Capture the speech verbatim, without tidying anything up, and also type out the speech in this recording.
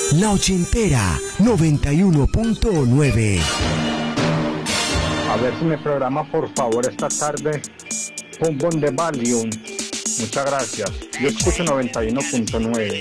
La Ochentera noventa y uno punto nueve. A ver si me programa por favor esta tarde un bon de Valium. Muchas gracias. Yo escucho noventa y uno punto nueve.